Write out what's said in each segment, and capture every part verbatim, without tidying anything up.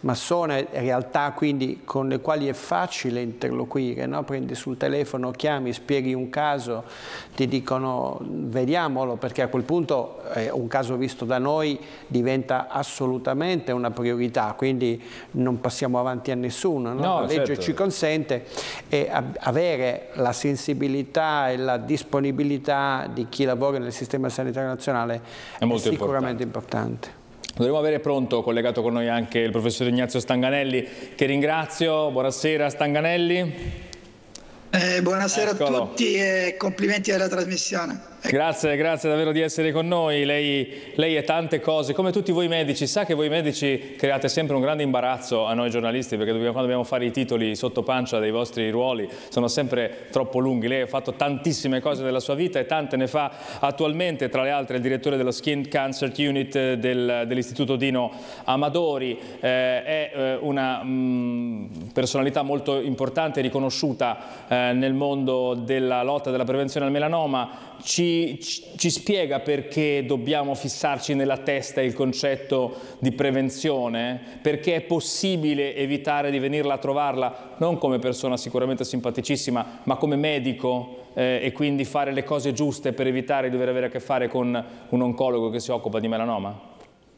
ma sono realtà quindi con le quali è facile interloquire, no? Prendi sul telefono, chiami, spieghi un caso, ti dicono vediamolo, perché a quel punto eh, un caso visto da noi diventa assolutamente una priorità, quindi non passiamo avanti a nessuno, no? No, la legge certo. ci consente, e avere la sensibilità e la disponibilità di chi lavora nel sistema sanitario nazionale è, è sicuramente importante. importante. Dovremmo avere pronto, collegato con noi, anche il professor Ignazio Stanganelli, che ringrazio. Buonasera Stanganelli. Eh, buonasera Eccolo. a tutti e complimenti alla trasmissione. Grazie, grazie davvero di essere con noi. Lei, lei è tante cose, come tutti voi medici. Sa che voi medici create sempre un grande imbarazzo a noi giornalisti, perché dobbiamo, quando dobbiamo fare i titoli sotto pancia dei vostri ruoli sono sempre troppo lunghi. Lei ha fatto tantissime cose nella sua vita e tante ne fa attualmente, tra le altre il direttore dello Skin Cancer Unit del, dell'Istituto Dino Amadori. Eh, è eh, una mh, personalità molto importante e riconosciuta eh, nel mondo della lotta e della prevenzione al melanoma. Ci, ci, ci spiega perché dobbiamo fissarci nella testa il concetto di prevenzione, perché è possibile evitare di venirla a trovarla non come persona sicuramente simpaticissima, ma come medico eh, e quindi fare le cose giuste per evitare di dover avere a che fare con un oncologo che si occupa di melanoma?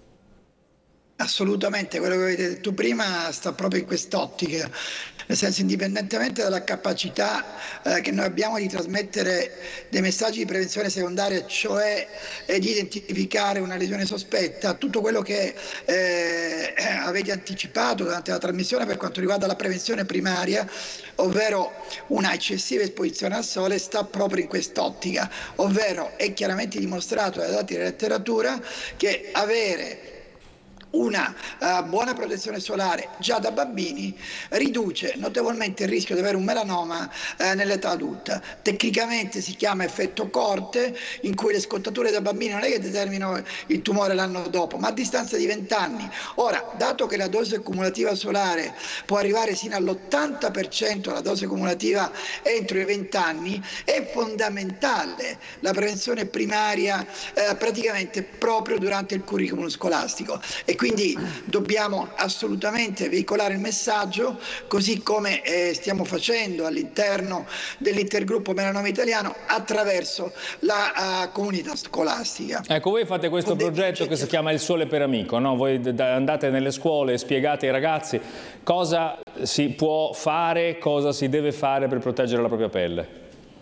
Assolutamente, quello che avete detto prima sta proprio in quest'ottica, nel senso, indipendentemente dalla capacità eh, che noi abbiamo di trasmettere dei messaggi di prevenzione secondaria, cioè eh, di identificare una lesione sospetta, tutto quello che eh, avete anticipato durante la trasmissione per quanto riguarda la prevenzione primaria, ovvero una eccessiva esposizione al sole, sta proprio in quest'ottica, ovvero è chiaramente dimostrato dai dati della letteratura che avere una uh, buona protezione solare già da bambini riduce notevolmente il rischio di avere un melanoma uh, nell'età adulta. Tecnicamente si chiama effetto corte, in cui le scottature da bambini non è che determinano il tumore l'anno dopo, ma a distanza di venti anni. Ora, dato che la dose cumulativa solare può arrivare sino all'ottanta per cento la dose cumulativa entro i venti anni, è fondamentale la prevenzione primaria uh, praticamente proprio durante il curriculum scolastico. E quindi dobbiamo assolutamente veicolare il messaggio, così come eh, stiamo facendo all'interno dell'intergruppo Melanoma Italiano attraverso la uh, comunità scolastica. Ecco, voi fate questo Con progetto che si chiama Il Sole per Amico, no? Voi andate nelle scuole e spiegate ai ragazzi cosa si può fare, cosa si deve fare per proteggere la propria pelle.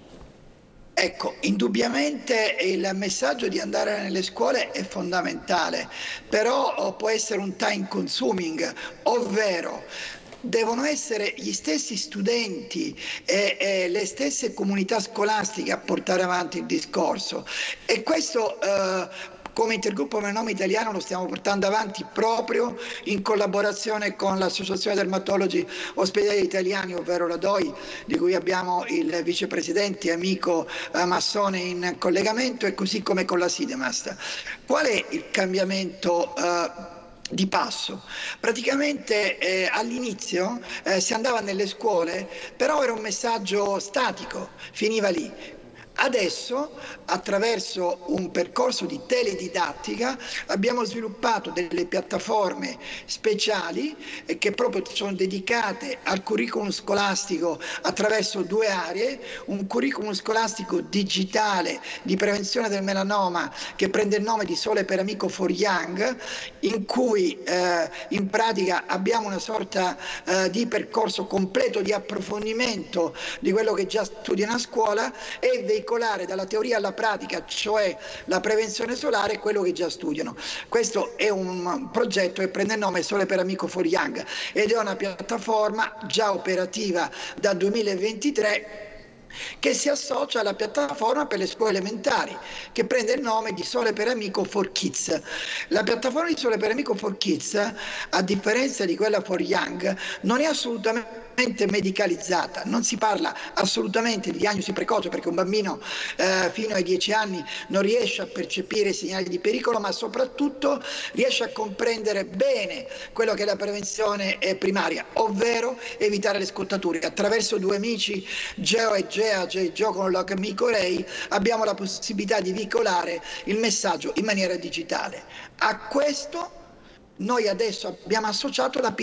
Ecco, indubbiamente il messaggio di andare nelle scuole è fondamentale, però può essere un time consuming, ovvero devono essere gli stessi studenti e, e le stesse comunità scolastiche a portare avanti il discorso, e questo eh, come intergruppo Melanoma Italiano lo stiamo portando avanti proprio in collaborazione con l'Associazione Dermatologi Ospedali Italiani, ovvero la D O I, di cui abbiamo il vicepresidente e amico eh, Massone in collegamento, e così come con la Sidemast. Qual è il cambiamento eh, di passo? Praticamente eh, all'inizio eh, si andava nelle scuole, però era un messaggio statico, finiva lì. Adesso, attraverso un percorso di teledidattica, abbiamo sviluppato delle piattaforme speciali eh, che proprio sono dedicate al curriculum scolastico attraverso due aree: un curriculum scolastico digitale di prevenzione del melanoma che prende il nome di Sole per Amico for Young, in cui eh, in pratica abbiamo una sorta eh, di percorso completo di approfondimento di quello che già studiano a scuola, e veicolare dalla teoria alla pratica, cioè la prevenzione solare, quello che già studiano. Questo è un progetto che prende il nome Sole per Amico for Young ed è una piattaforma già operativa da duemilaventitré che si associa alla piattaforma per le scuole elementari, che prende il nome di Sole per Amico for Kids. La piattaforma di Sole per Amico for Kids, a differenza di quella for Young, non è assolutamente medicalizzata, non si parla assolutamente di diagnosi precoce, perché un bambino eh, fino ai dieci anni non riesce a percepire segnali di pericolo, ma soprattutto riesce a comprendere bene quello che è la prevenzione primaria, ovvero evitare le scottature. Attraverso due amici, Geo e Gea, Geo con l'amico Ray, abbiamo la possibilità di veicolare il messaggio in maniera digitale. A questo noi adesso abbiamo associato la